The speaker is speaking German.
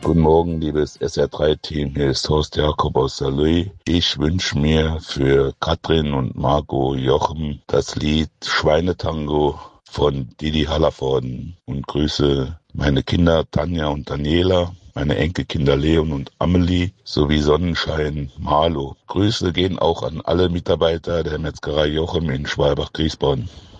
Guten Morgen, liebes SR3-Team. Hier ist Horst Jakob aus Saarlouis. Ich wünsche mir für Katrin und Marco Jochen das Lied Schweinetango von Didi Hallervorden und grüße meine Kinder Tanja und Daniela, meine Enkelkinder Leon und Amelie sowie Sonnenschein Marlo. Grüße gehen auch an alle Mitarbeiter der Metzgerei Jochem in Schwalbach-Griesborn.